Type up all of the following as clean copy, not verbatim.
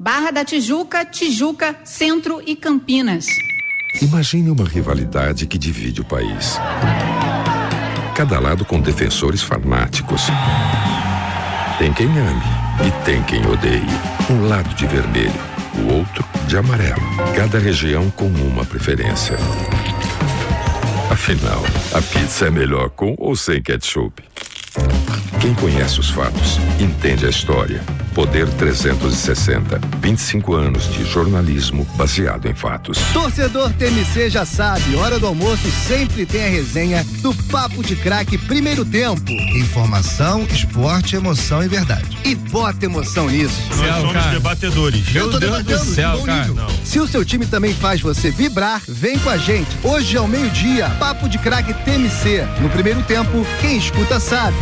Barra da Tijuca, Tijuca, Centro e Campinas. Imagine uma rivalidade que divide o país. Cada lado com defensores fanáticos. Tem quem ame e tem quem odeie. Um lado de vermelho, o outro de amarelo. Cada região com uma preferência. Afinal, a pizza é melhor com ou sem ketchup? Quem conhece os fatos, entende a história. Poder 360, 25 anos de jornalismo baseado em fatos. Torcedor TMC já sabe, hora do almoço sempre tem a resenha do Papo de Craque Primeiro Tempo. Informação, esporte, emoção e verdade. E bota emoção nisso. Nós somos debatedores. Meu Deus do céu, cara. Se o seu time também faz você vibrar, vem com a gente. Hoje ao meio-dia, Papo de Craque TMC. No Primeiro Tempo, quem escuta sabe.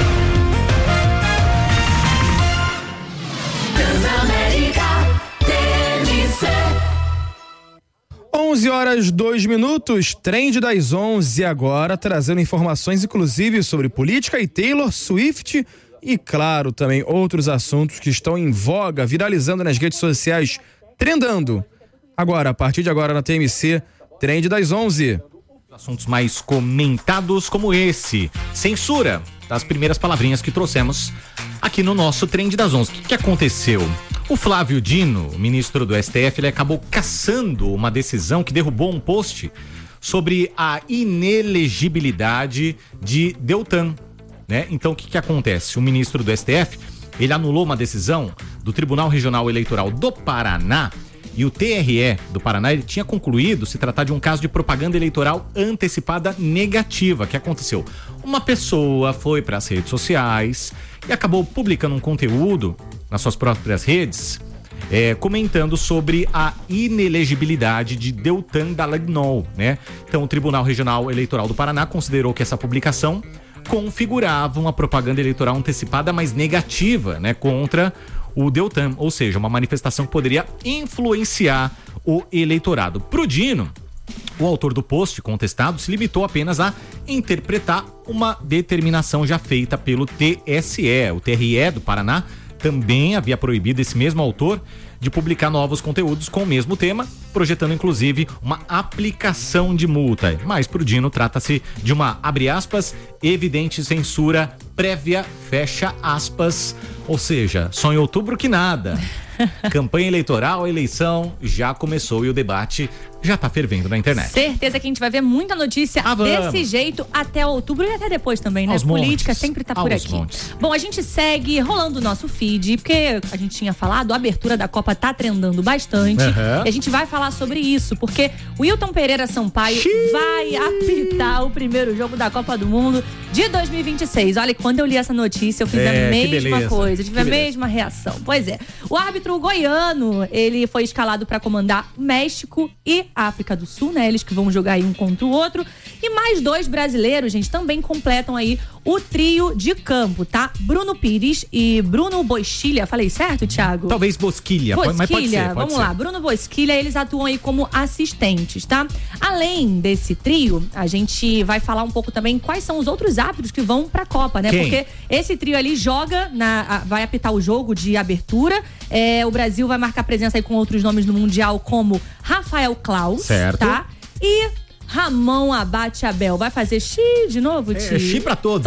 11h02, Trend das 11 agora, trazendo informações inclusive sobre política e Taylor Swift e, claro, também outros assuntos que estão em voga, viralizando nas redes sociais, trendando. Agora, a partir de agora na TMC, Trend das 11. Assuntos mais comentados como esse, censura das primeiras palavrinhas que trouxemos aqui no nosso Trend das 11. O que aconteceu? O Flávio Dino, o ministro do STF, ele acabou cassando uma decisão que derrubou um post sobre a inelegibilidade de Deltan, né? Então o que acontece? O ministro do STF, ele anulou uma decisão do Tribunal Regional Eleitoral do Paraná. E o TRE do Paraná, ele tinha concluído se tratar de um caso de propaganda eleitoral antecipada negativa. Que aconteceu? Uma pessoa foi para as redes sociais e acabou publicando um conteúdo nas suas próprias redes, comentando sobre a inelegibilidade de Deltan Dallagnol, né? Então o Tribunal Regional Eleitoral do Paraná considerou que essa publicação configurava uma propaganda eleitoral antecipada, mas negativa, né? Contra o Deltan, ou seja, uma manifestação que poderia influenciar o eleitorado. Pro Dino, o autor do post contestado se limitou apenas a interpretar uma determinação já feita pelo TSE. O TRE do Paraná também havia proibido esse mesmo autor de publicar novos conteúdos com o mesmo tema, projetando inclusive uma aplicação de multa. Mas pro Dino trata-se de uma, abre aspas, evidente censura prévia, fecha aspas, ou seja, só em outubro que nada. Campanha eleitoral, a eleição já começou e o debate já tá fervendo na internet. Certeza que a gente vai ver muita notícia desse jeito até outubro e até depois também, né? Aos Política montes. sempre tá por Aos aqui. montes. Bom, a gente segue rolando o nosso feed, porque a gente tinha falado, a abertura da Copa tá trendando bastante. E a gente vai falar sobre isso, porque o Wilton Pereira Sampaio vai apitar o primeiro jogo da Copa do Mundo de 2026. Olha, quando eu li essa notícia, eu fiz a mesma coisa, tive a mesma reação. Pois é, o árbitro goiano, ele foi escalado para comandar México e África do Sul, né? Eles que vão jogar aí um contra o outro. E mais 2 brasileiros, gente, também completam aí o trio de campo, tá? Bruno Pires e Bruno Bosquilha. Falei certo, Thiago? Talvez Bosquilha, mas pode ser. Vamos lá, Bruno Bosquilha, eles atuam aí como assistentes, tá? Além desse trio, a gente vai falar um pouco também quais são os outros árbitros que vão pra Copa, né? Quem? Porque esse trio ali joga, vai apitar o jogo de abertura. O Brasil vai marcar presença aí com outros nomes no Mundial, como Rafael Claus, certo, tá? E Ramon Abate Abel. Vai fazer xi de novo, Ti? Xi pra todos.